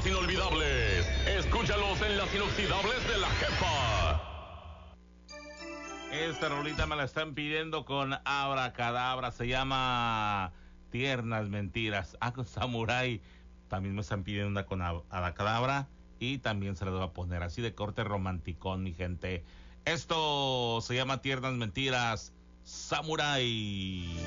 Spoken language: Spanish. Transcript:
momentos inolvidables. Escúchalos en las inoxidables de la jefa. Esta rolita me la están pidiendo con Abracadabra, se llama Tiernas Mentiras. Con Samurai también me están pidiendo una con Abracadabra y también se la voy a poner así de corte romanticón, mi gente. Esto se llama Tiernas Mentiras, Samurai.